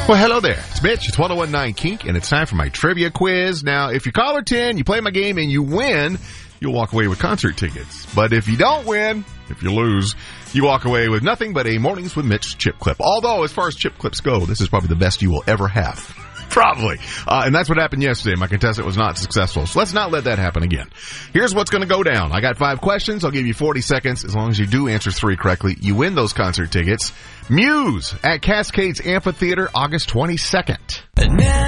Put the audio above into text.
Well, hello there. It's Mitch. It's 1019 Kink, and it's time for my trivia quiz. Now, if you're caller 10, you play my game and you win, you'll walk away with concert tickets. But if you don't win, if you lose, you walk away with nothing but a Mornings with Mitch chip clip. Although, as far as chip clips go, this is probably the best you will ever have. Probably. And that's what happened yesterday. My contestant was not successful. So let's not let that happen again. Here's what's going to go down. I got 5 questions. I'll give you 40 seconds. As long as you do answer 3 correctly, you win those concert tickets. Muse at Cascades Amphitheater, August 22nd.